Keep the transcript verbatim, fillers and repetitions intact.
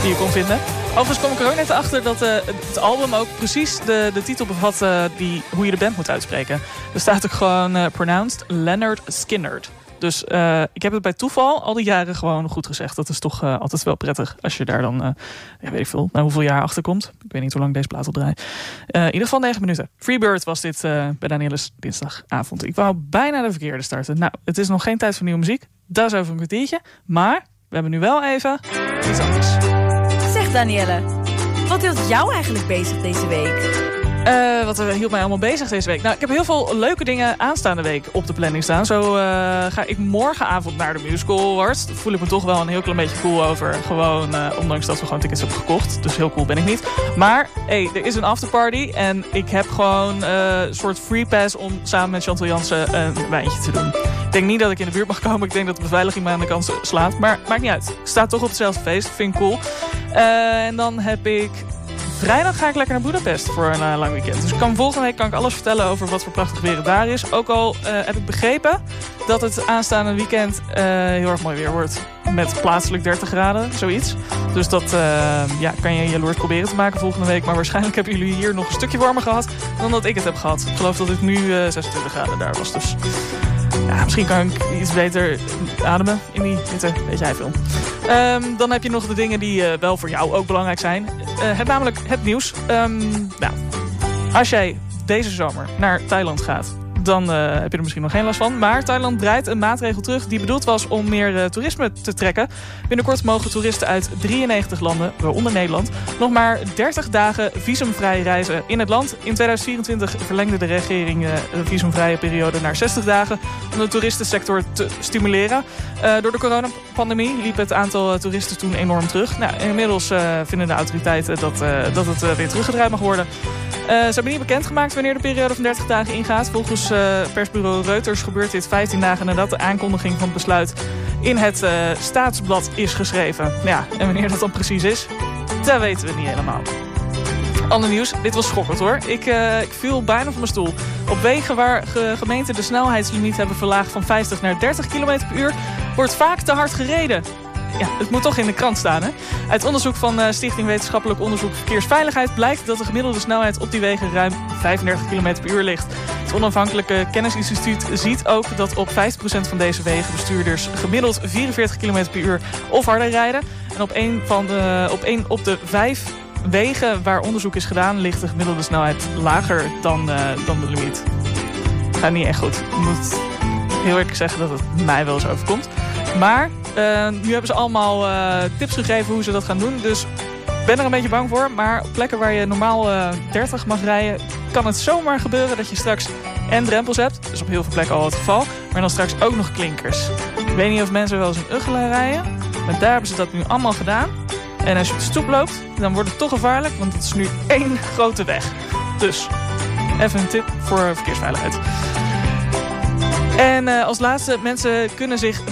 die je kon vinden. Overigens kwam ik er ook net achter dat uh, het album ook precies de, de titel bevat uh, die, hoe je de band moet uitspreken. Er staat ook gewoon uh, pronounced Leonard Skinnerd. Dus uh, ik heb het bij toeval al die jaren gewoon goed gezegd. Dat is toch uh, altijd wel prettig als je daar dan, uh, ja, weet ik veel, na hoeveel jaar achter komt. Ik weet niet hoe lang deze plaat al draait. Uh, in ieder geval negen minuten. Freebird was dit uh, bij Danielis dinsdagavond. Ik wou bijna de verkeerde starten. Nou, het is nog geen tijd voor nieuwe muziek. Dat is over een kwartiertje. Maar we hebben nu wel even iets anders. Zeg Danielle, wat hield jou eigenlijk bezig deze week? Uh, wat hield mij allemaal bezig deze week? Nou, ik heb heel veel leuke dingen aanstaande week op de planning staan. Zo uh, ga ik morgenavond naar de Musical Awards. Daar voel ik me toch wel een heel klein beetje cool over. Gewoon, uh, ondanks dat we gewoon tickets hebben gekocht. Dus heel cool ben ik niet. Maar, hey, er is een afterparty. En ik heb gewoon uh, een soort free pass om samen met Chantal Jansen een wijntje te doen. Ik denk niet dat ik in de buurt mag komen. Ik denk dat de beveiliging mij aan de kant slaat. Maar maakt niet uit. Ik sta toch op hetzelfde feest. Vind ik cool. Uh, en dan heb ik... Vrijdag ga ik lekker naar Budapest voor een uh, lang weekend. Dus ik kan, volgende week kan ik alles vertellen over wat voor prachtig weer het daar is. Ook al uh, heb ik begrepen dat het aanstaande weekend uh, heel erg mooi weer wordt. Met plaatselijk dertig graden, zoiets. Dus dat uh, ja, kan je jaloers proberen te maken volgende week. Maar waarschijnlijk hebben jullie hier nog een stukje warmer gehad dan dat ik het heb gehad. Ik geloof dat het nu uh, zesentwintig graden daar was. Dus ja, misschien kan ik iets beter ademen in die hitte. Weet jij veel. Um, dan heb je nog de dingen die uh, wel voor jou ook belangrijk zijn. Uh, het namelijk het nieuws. Um, nou, als jij deze zomer naar Thailand gaat, dan uh, heb je er misschien nog geen last van. Maar Thailand draait een maatregel terug die bedoeld was om meer uh, toerisme te trekken. Binnenkort mogen toeristen uit drieënnegentig landen, waaronder Nederland, nog maar dertig dagen visumvrij reizen in het land. In tweeduizend vierentwintig verlengde de regering uh, de visumvrije periode naar zestig dagen om de toeristensector te stimuleren. Uh, door de coronapandemie liep het aantal uh, toeristen toen enorm terug. Nou, inmiddels uh, vinden de autoriteiten dat, uh, dat het uh, weer teruggedraaid mag worden. Uh, ze hebben niet bekendgemaakt wanneer de periode van dertig dagen ingaat. Volgens uh, persbureau Reuters gebeurt dit vijftien dagen nadat de aankondiging van het besluit in het uh, Staatsblad is geschreven. Ja, en wanneer dat dan precies is, dat weten we niet helemaal. Ander nieuws, dit was schokkend hoor. Ik, uh, ik viel bijna van mijn stoel. Op wegen waar ge- gemeenten de snelheidslimiet hebben verlaagd van vijftig naar dertig kilometer per uur... wordt vaak te hard gereden. Ja, het moet toch in de krant staan, hè? Uit onderzoek van uh, Stichting Wetenschappelijk Onderzoek Verkeersveiligheid blijkt dat de gemiddelde snelheid op die wegen ruim vijfendertig kilometer per uur ligt. Het onafhankelijke kennisinstituut ziet ook dat op vijftig procent van deze wegen bestuurders gemiddeld vierenveertig kilometer per uur of harder rijden. En op één van de, op één op de vijf wegen waar onderzoek is gedaan ligt de gemiddelde snelheid lager dan, uh, dan de limiet. Gaat niet echt goed. Ik moet heel eerlijk zeggen dat het mij wel eens overkomt. Maar uh, nu hebben ze allemaal uh, tips gegeven hoe ze dat gaan doen. Dus ik ben er een beetje bang voor. Maar op plekken waar je normaal uh, dertig mag rijden, kan het zomaar gebeuren dat je straks en drempels hebt. Dat is op heel veel plekken al het geval. Maar dan straks ook nog klinkers. Ik weet niet of mensen wel eens een Uggelen rijden. Maar daar hebben ze dat nu allemaal gedaan. En als je op de stoep loopt, dan wordt het toch gevaarlijk. Want het is nu één grote weg. Dus even een tip voor verkeersveiligheid. En uh, als laatste, mensen kunnen zich